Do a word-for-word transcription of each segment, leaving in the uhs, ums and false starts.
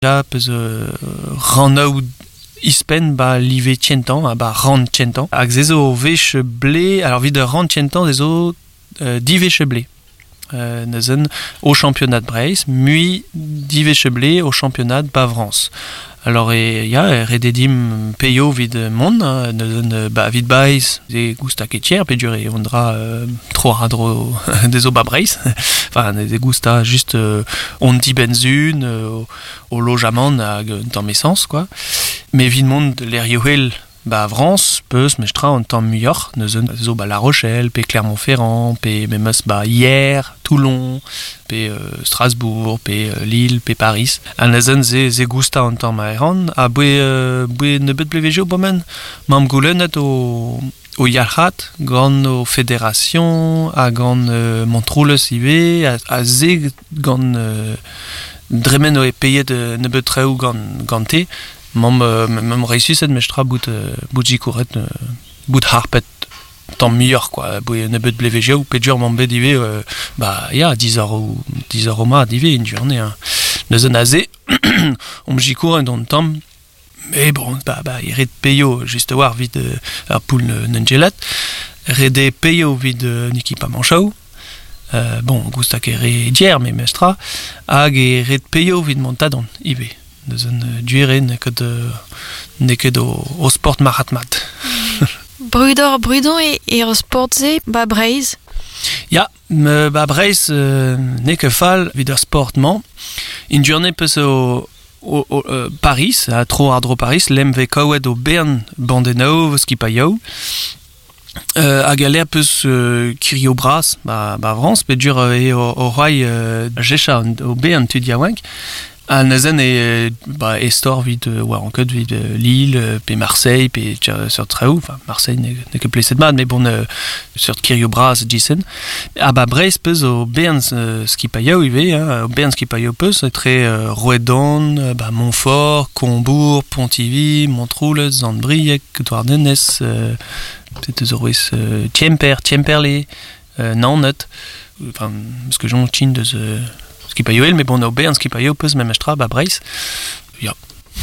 Ja, peus euh, rannaoù ispen ba live tientan, a ba rand tientan. Hag zezo vech blé, alors vid rand tientan zezo euh, divech blé. Euh, neuzen au championnat de Breizh, mui divech blé au championnat de Bavrance. Alors e ya re dedim peio vid mont, hein, neuzen ba vid Breizh, ze gousta ketier, pe dur e ondra euh, tro radro dezo ba Breizh. Enfin, ze gousta juste euh, on di benzun, euh, au lojament hag tamm essence, quoi. Mais vid mont l'er yoel ba Vrance, peus mestra en temps muioc'h, neuzen zo ba La Rochelle, pe Clermont-Ferrand, pe memes ba Hier, Toulon, pe euh, Strasbourg, pe euh, Lille, pe Paris. A neuzen ze, ze gousta en temps maeran, a boe, euh, boe ne bet blevejo bomen, mam goulennet o, o yalchat, gant o fédération, a gant euh, Montroulez ive, a, a ze gant euh, dremen o e payet euh, ne bet traoù gant, gant te, Mam euh, mam reissuset mestra bout euh, bout jikouret euh, bout harpet tant meilleur quoi bout ne bet bleveje ou pedur mam bet ive euh, bah ya dix euros dix euros ma dive une journée hein. Neuzen azé on jikouret don tam mais bon bah bah il red peyo juste war vid euh, ar poul nengelat rede peyo vid euh, niki pa manchou. Euh, bon gousta kere dier mais mestra hag e red peyo vid montadon ive. Neuzen uh, duere neket, uh, neket o, o sport maratmat. Brudor, brudon e, e o sport ze, ba Breizh? Ya, me, ba Breizh uh, neke fall vid ur sportman. In journée peus o, o, o uh, Paris, a tro ardro Paris, lem ve kaouet o bern bandenao, skipaio. Euh, hag a l'air peus uh, kirio bras, ba, ba Vrance, pe dur uh, e o, o roi uh, jecha o bern tudiaouenk. A neuzen e, ba, estor vid euh, war an ket vid euh, Lille, euh, pe Marseille, pe tja, sur traoù, enfin Marseille ne, ne ket pleset mat, mais bon, euh, sur Kirio Bras, disen. A ba Breizh peus o bern euh, skipaio ive, hein, o bern skipaio peus, etre euh, Rouedon, euh, ba Montfort, Combourg, Pontivy, Montroulez, Zandbrieg, Douarnenez, euh, peut-être eus eurez euh, Tiemper, Tiemperlé, euh, Nannet, enfin, parce que j'en tine de ce... Skipaio el, mais bon, o bern skipaio peus même estra ba Breizh. Ya.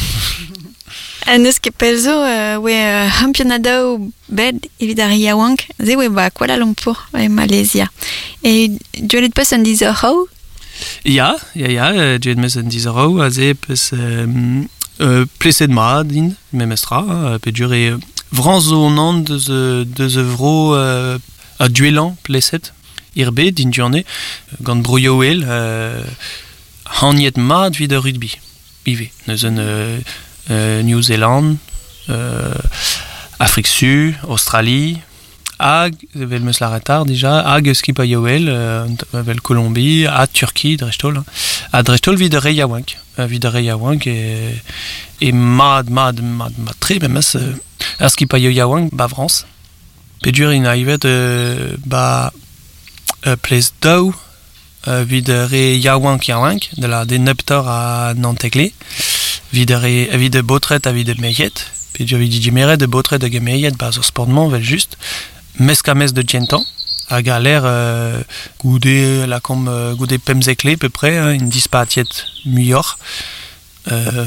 En eus ket pelzo, uh, we uh, championadao bed evit ar yaouank, ze we ba Kuala Lumpur, e Malaysia. E duelet peus an dix euro? Ya, ya, ya, uh, duelet meus an dix euro, a ze peus euh, euh, pleset ma din, même estra, uh, pe dure Vrance zo an deus, deus evro euh, a duelan pleset. Irbe din journée gant brouio el euh, haniet mat vid ur rugby ive neuzen euh, euh, New Zealand euh, Afrique Sud Australie hag vel meus laretar déjà hag skipaio el euh, vel Colombie a Turquie drechtol a drechtol vid ur yaouank vid ur yaouank e, e mad mad mad mad tre memes euh, ar skipaio yaouank ba Vrance pe dur in aivet euh, ba Uh, ples daou uh, vid re yaouank yaouank de la de neptor a Nantegle vid re vid de botret a vid de meiet pe dur vid dimeret de botret a meiet ba zo sportman vel just meska mes de djentan hag a l'air euh, goude la kom uh, goude pemzekle peu près hein, une dispatiet muioc'h euh,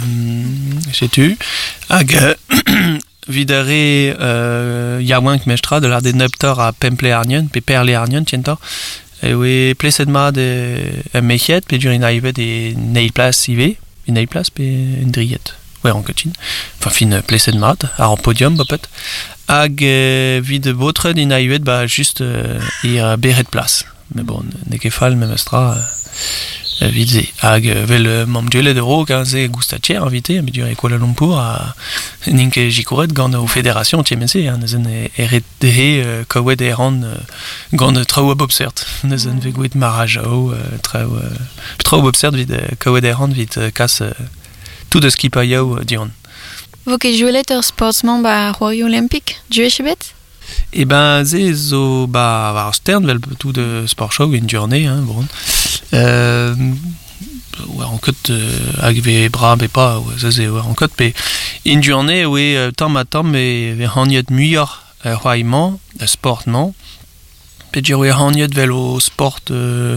setu hag uh, vidare euh, yaouank mestra de la de neptor a pemple arnion pe perle arnion tientor e we pleset ma de a meiet pe dur in aivet e neil plas ive e neil plas pe en driet ouais en cotin enfin fin pleset mat ar an podium bopet hag euh, vid botred in aivet ba juste euh, ir beret plas mais bon ne ket fall même estra euh, vid ze hag vel mam duelet euro kan ze goustatcher invité mais dur e Kuala Lumpur a ninke jikouret gant o fédération tiemense hein, neuzen e, e ret dehe euh, kaouet e ran euh, gant traoù a bobsert neuzen ve gouet marajao euh, traoù euh, traoù bobsert vid euh, kaouet e ran vid euh, kas euh, tout de skipaio euh, dion. Vo ket jouelet ur sportsman ba Roario Olympique, due chebet? E ben ze zo ba war stern vel tout de sport show une journée hein, bon. Euh, ouais, en ket euh, hag ve bra be pa ça c'est ouais, en ket pe une journée oui euh, tam a tam e ve haniet muioc'h euh, roaiman euh, sportman pe dur we haniet vel o sport euh,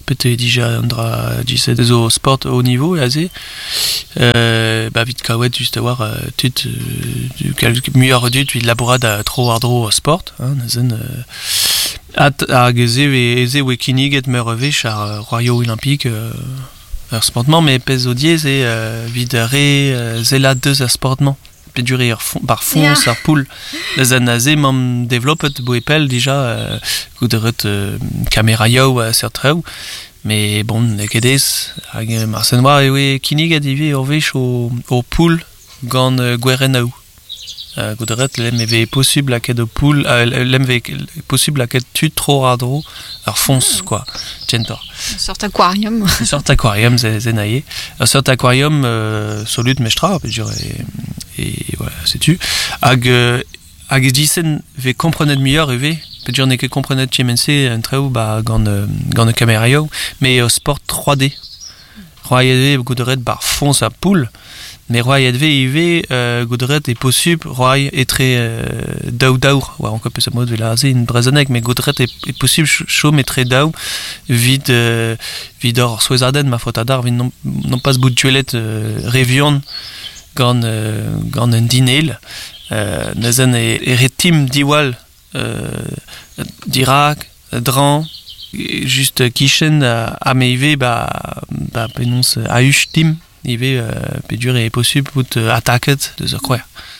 peut-être déjà andra dix des au sport au niveau azé euh, bah vite kawet juste avoir euh, tout euh, du quelque meilleur du tu laborade à trop hardro sport hein nazen euh, at a geze et eze wekinig et me reve char royaux olympique euh, sportement mais pesodier c'est euh, videre euh, zela deux sportement durer par fond yeah. Sa poule les anazé m'en développe boepel déjà euh, gouderet euh, caméra yo à certains mais bon les kedes hag marsen war et we kinig a divi orvech au au poule gant euh, guerenau euh, gouderet l'em eve possible à quai de poule euh, l'em eve possible à quai tu trop radro alors fonce mm. Quoi gentor une sorte aquarium une sorte aquarium zenaye un sorte aquarium euh, solide mestra je dirais et voilà c'est tu hag hag disen ve comprendre meilleur et peut dire n'est que comprendre T M N C un très haut bah gant gant caméra yo mais au sport trois D royal gouderet bar fond sa poule mais royal V I V euh, gouderet est possible royal est très euh, daou daou ouais on peut se mode de la une brazanek mais gouderet est, est possible chaud mais très daou vide euh, vide or soit arden ma faute d'art non non pas ce bout de tuelette euh, révion gant euh, gant un dinel euh, nazen et, et retim diwal euh, d'Irak dran juste kishen à meive bah bah penons a uch tim il va euh, peut durer possible pour attaquer de ce quoi